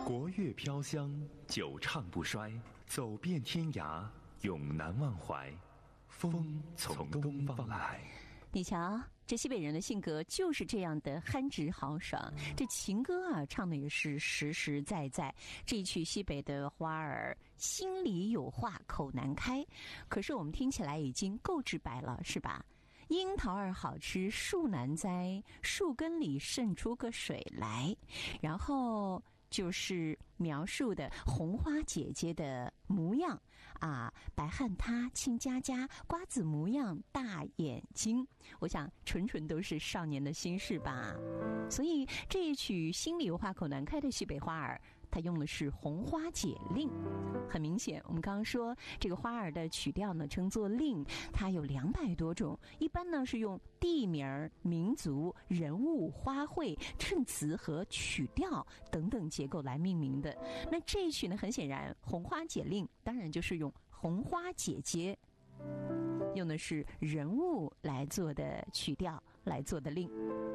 国乐飘香，久唱不衰，走遍天涯，永难忘怀。风从东方来。 你瞧，这西北人的性格就是这样的憨直豪爽。这情歌啊，唱的也是实实在在。这一曲西北的花儿，心里有话口难开，可是我们听起来已经够直白了，是吧？樱桃儿好吃树难栽，树根里渗出个水来。然后就是描述的红花姐姐的模样啊，白汉她亲家家，瓜子模样大眼睛，我想纯纯都是少年的心事吧。所以这一曲心里有话口难开的西北花儿，它用的是红花解令。很明显，我们刚刚说这个花儿的曲调呢称作令，它有200多种，一般呢是用地名、民族、人物、花卉、衬词和曲调等等结构来命名的。那这一曲呢，很显然红花解令当然就是用红花姐姐，用的是人物来做的曲调来做的令。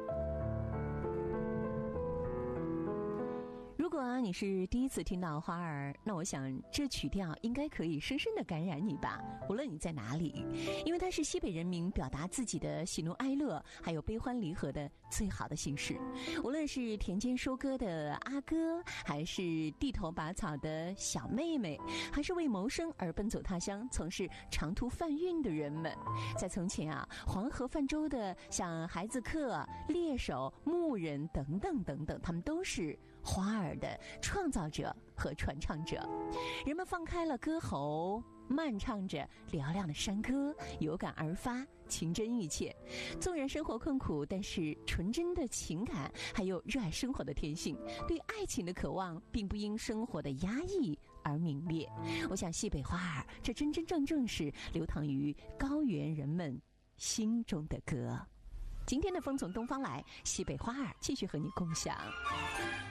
如果你是第一次听到花儿，那我想这曲调应该可以深深地感染你吧，无论你在哪里，因为它是西北人民表达自己的喜怒哀乐还有悲欢离合的最好的形式。无论是田间收割的阿哥，还是地头拔草的小妹妹，还是为谋生而奔走他乡从事长途贩运的人们，在从前啊，黄河泛舟的像孩子客、猎手、牧人等等等等，他们都是花儿的创造者和传唱者。人们放开了歌喉，漫唱着嘹亮的山歌，有感而发，情真意切。纵然生活困苦，但是纯真的情感还有热爱生活的天性，对爱情的渴望并不因生活的压抑而泯灭。我想西北花儿这真真正正是流淌于高原人们心中的歌。今天的风从东方来，西北花儿继续和你共享。